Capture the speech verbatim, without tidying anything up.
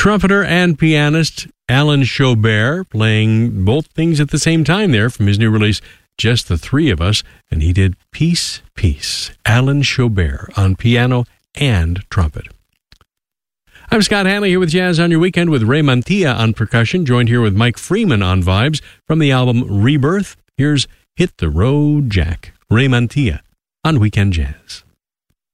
Trumpeter and pianist Alan Chaubert playing both things at the same time there from his new release, Just the Three of Us, and he did Peace, Peace. Alan Chaubert on piano and trumpet. I'm Scott Hanley here with Jazz on Your Weekend with Ray Mantilla on percussion, joined here with Mike Freeman on vibes from the album Rebirth. Here's Hit the Road Jack, Ray Mantilla on Weekend Jazz.